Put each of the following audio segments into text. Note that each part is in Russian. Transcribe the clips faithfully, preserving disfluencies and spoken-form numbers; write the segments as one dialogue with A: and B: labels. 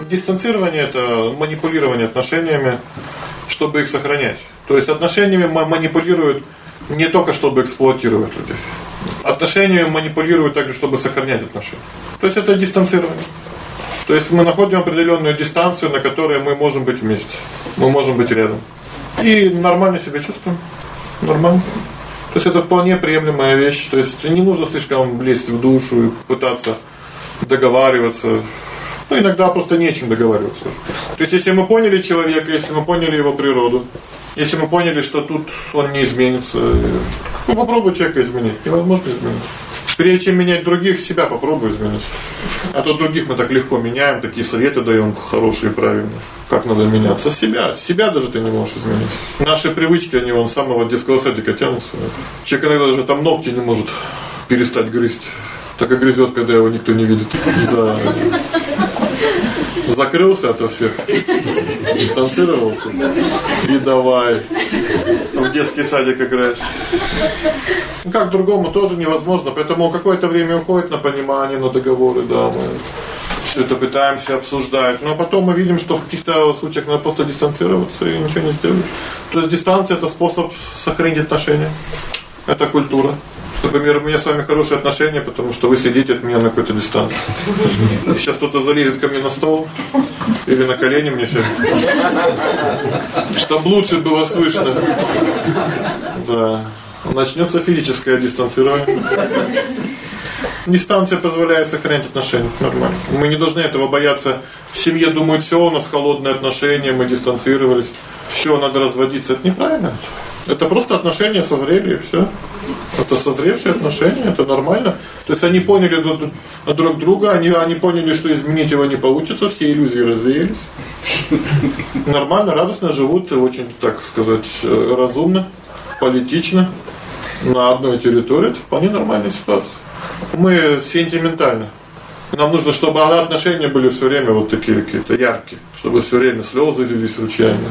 A: дистанцирование – это манипулирование отношениями, чтобы их сохранять. То есть отношениями манипулируют не только, чтобы эксплуатировать людей. Отношениями манипулируют также, чтобы сохранять отношения. То есть это дистанцирование. То есть мы находим определенную дистанцию, на которой мы можем быть вместе. Мы можем быть рядом. И нормально себя чувствуем. Нормально. То есть это вполне приемлемая вещь. То есть не нужно слишком лезть в душу и пытаться договариваться. Ну, иногда просто не о чем договариваться. То есть если мы поняли человека, если мы поняли его природу, если мы поняли, что тут он не изменится, ну попробуй человека изменить. Невозможно изменить. Прежде чем менять других, себя попробуй изменить. А то других мы так легко меняем, такие советы даем хорошие и правильные. Как надо меняться? Себя. Себя даже ты не можешь изменить. Наши привычки, они вон с самого детского садика тянутся. Человек иногда даже там ногти не может перестать грызть. Так и грызет, когда его никто не видит. Да. Закрылся ото всех. Дистанцировался. И давай. В детский садик играть. Ну, как другому тоже невозможно. Поэтому какое-то время уходит на понимание, на договоры, да, мы все это пытаемся обсуждать. Но потом мы видим, что в каких-то случаях надо просто дистанцироваться и ничего не сделать. То есть дистанция – это способ сохранить отношения. Это культура. Например, у меня с вами хорошие отношения, потому что вы сидите от меня на какой-то дистанции. Сейчас кто-то залезет ко мне на стол или на колени мне сядет. Чтобы лучше было слышно. Да. Начнется физическое дистанцирование. Дистанция позволяет сохранять отношения. Нормально. Мы не должны этого бояться. В семье думают, все, у нас холодные отношения, мы дистанцировались. Все, надо разводиться. Это неправильно. Это просто отношения созрели и все. Это созревшие отношения, это нормально. То есть они поняли друг друга, они, они поняли, что изменить его не получится, все иллюзии развеялись. Нормально, радостно живут, очень, так сказать, разумно, политично, на одной территории. Это вполне нормальная ситуация. Мы сентиментальны. Нам нужно, чтобы отношения были все время вот такие какие-то яркие, чтобы все время слезы лились ручьями,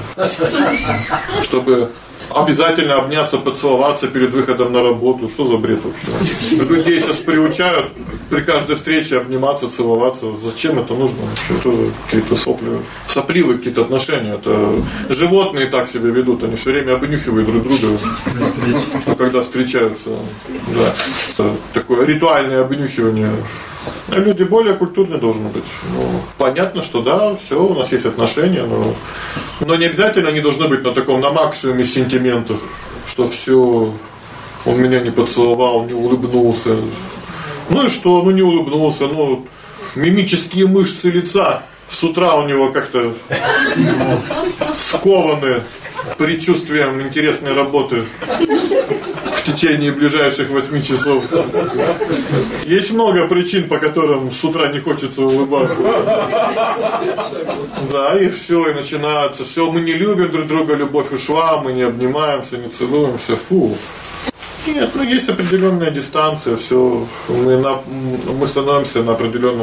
A: чтобы обязательно обняться, поцеловаться перед выходом на работу. Что за бред вообще? Людей сейчас приучают при каждой встрече обниматься, целоваться. Зачем это нужно? Это какие-то сопли, сопливые какие-то отношения. Это животные так себя ведут, они все время обнюхивают друг друга, когда встречаются. Да. Это такое ритуальное обнюхивание. Люди более культурные должны быть. Ну, понятно, что да, все, у нас есть отношения, но, но не обязательно они должны быть на таком, на максимуме сентиментов, что все, он меня не поцеловал, не улыбнулся. Ну и что, ну не улыбнулся, ну мимические мышцы лица с утра у него как-то скованы предчувствием интересной работы в течение ближайших восьми часов. Есть много причин, по которым с утра не хочется улыбаться. Да, и все, и начинается. Все, мы не любим друг друга, любовь ушла, мы не обнимаемся, не целуемся. Фу. Нет, ну есть определенная дистанция, все. Мы, на, мы становимся на определенном